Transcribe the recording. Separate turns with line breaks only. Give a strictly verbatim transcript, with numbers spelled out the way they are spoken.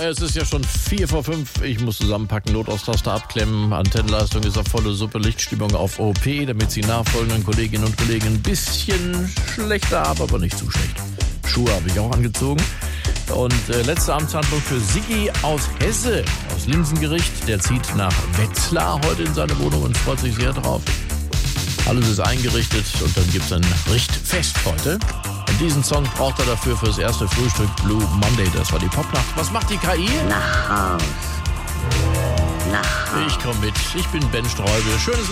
Es ist ja schon vier vor fünf. Ich muss zusammenpacken, Notaustasser abklemmen. Antennenleistung ist auf volle Suppe, Lichtstimmung auf O P, damit Sie nachfolgenden Kolleginnen und Kollegen ein bisschen schlechter haben, aber nicht zu schlecht. Schuhe habe ich auch angezogen. Und äh, letzte Amtshandlung für Siggi aus Hesse, aus Linsengericht. Der zieht nach Wetzlar heute in seine Wohnung und freut sich sehr drauf. Alles ist eingerichtet und dann gibt es ein Richtfest heute. Und diesen Song braucht er dafür fürs erste Frühstück, Blue Monday. Das war die Popnacht. Was macht die K I?
Nach Haus. Nach Haus.
Ich komme mit. Ich bin Ben Streubel. Schönes